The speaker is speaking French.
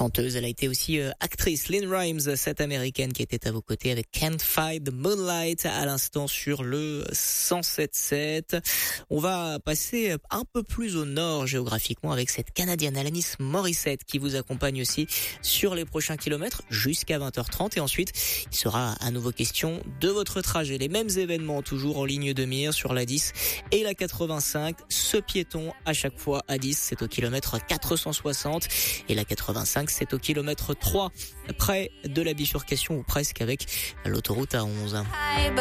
Chanteuse, elle a été aussi actrice. Lynn Rimes, cette américaine qui était à vos côtés avec Can't Fight the Moonlight à l'instant sur le 107.7. On va passer un peu plus au nord géographiquement avec cette Canadienne Alanis Morissette qui vous accompagne aussi sur les prochains kilomètres jusqu'à 20h30 et ensuite il sera à nouveau question de votre trajet. Les mêmes événements toujours en ligne de mire sur la 10 et la 85. Ce piéton à chaque fois à 10 c'est au kilomètre 460 et la 85 c'est au kilomètre 3 près de la bifurcation ou presque avec l'autoroute A11.